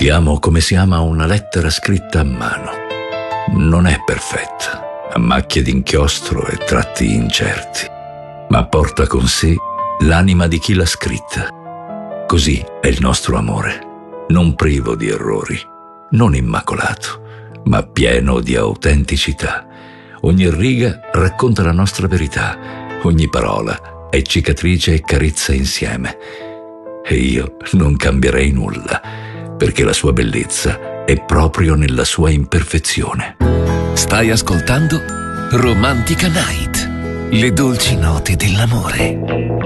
Ti amo come si ama una lettera scritta a mano. Non è perfetta, ha macchie d'inchiostro e tratti incerti, ma porta con sé l'anima di chi l'ha scritta. Così è il nostro amore, non privo di errori, non immacolato, ma pieno di autenticità. Ogni riga racconta la nostra verità, ogni parola è cicatrice e carezza insieme. E io non cambierei nulla, perché la sua bellezza è proprio nella sua imperfezione. Stai ascoltando Romantica Night, le dolci note dell'amore.